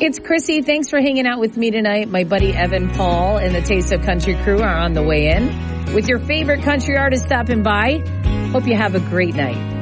It's Chrissy. Thanks for hanging out with me tonight. My buddy Evan Paul and the Taste of Country crew are on the way in with your favorite country artist stopping by. Hope you have a great night.